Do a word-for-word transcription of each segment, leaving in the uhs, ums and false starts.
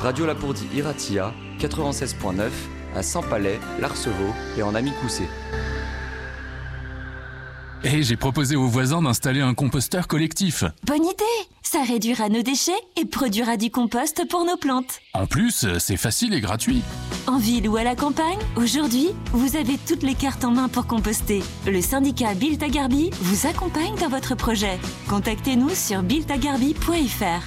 Radio Lapourdie Iratia, quatre-vingt-seize point neuf, à Saint-Palais, Larceveau et en Amicoussé. Et j'ai proposé aux voisins d'installer un composteur collectif. Bonne idée! Ça réduira nos déchets et produira du compost pour nos plantes. En plus, c'est facile et gratuit. En ville ou à la campagne, aujourd'hui, vous avez toutes les cartes en main pour composter. Le syndicat Built à Garby vous accompagne dans votre projet. Contactez-nous sur built à garby point f r.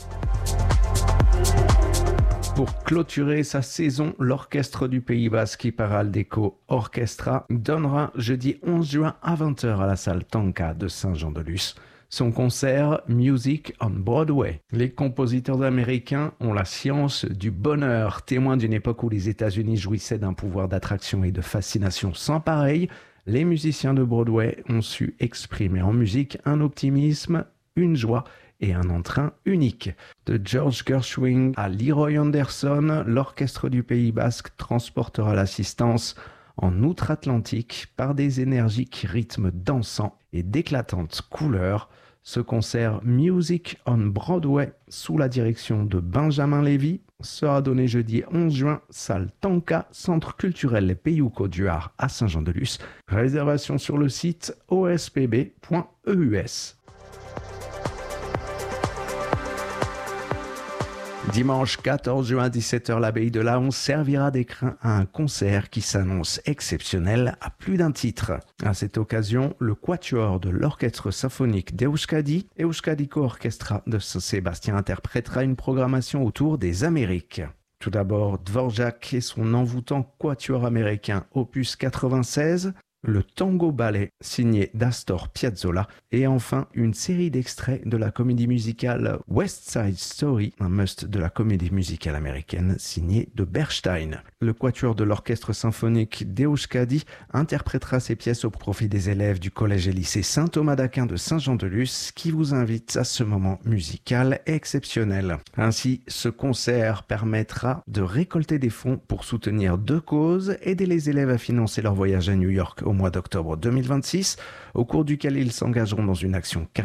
Pour clôturer sa saison, l'Orchestre du Pays Basque Iparraldeco Orchestra donnera jeudi onze juin à vingt heures à la salle Tanka de Saint-Jean-de-Luz son concert Music on Broadway. Les compositeurs américains ont la science du bonheur, témoins d'une époque où les États-Unis jouissaient d'un pouvoir d'attraction et de fascination sans pareil. Les musiciens de Broadway ont su exprimer en musique un optimisme, une joie et un entrain unique. De George Gershwin à Leroy Anderson, l'Orchestre du Pays Basque transportera l'assistance en outre-Atlantique par des énergiques rythmes dansants et d'éclatantes couleurs. Ce concert Music on Broadway, sous la direction de Benjamin Lévy, sera donné jeudi onze juin, salle Tanka, Centre culturel Peyouco Duard à Saint-Jean-de-Luz. Réservation sur le site o s p b point e u s. Dimanche quatorze juin à dix-sept heures, l'abbaye de Laon servira d'écrin à un concert qui s'annonce exceptionnel à plus d'un titre. À cette occasion, le quatuor de l'orchestre symphonique d'Euskadi, Euskadiko Orchestra de Saint-Sébastien, interprétera une programmation autour des Amériques. Tout d'abord, Dvorak et son envoûtant quatuor américain opus quatre-vingt-seize, le Tango Ballet signé d'Astor Piazzolla et enfin une série d'extraits de la comédie musicale West Side Story, un must de la comédie musicale américaine signée de Bernstein. Le quatuor de l'orchestre symphonique d'Euskadi interprétera ces pièces au profit des élèves du collège et lycée Saint-Thomas d'Aquin de Saint-Jean-de-Luz qui vous invite à ce moment musical exceptionnel. Ainsi, ce concert permettra de récolter des fonds pour soutenir deux causes, aider les élèves à financer leur voyage à New York au mois d'octobre deux mille vingt-six, au cours duquel ils s'engageront dans une action